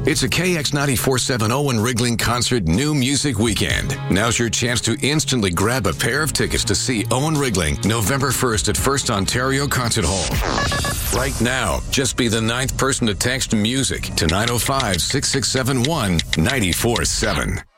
It's a KX94.7 Owen Rigling Concert New Music Weekend. Now's your chance to instantly grab a pair of tickets to see Owen Rigling November 1st at First Ontario Concert Hall. Right now, just be the 9th person to text MUSIC to 905-6671-947.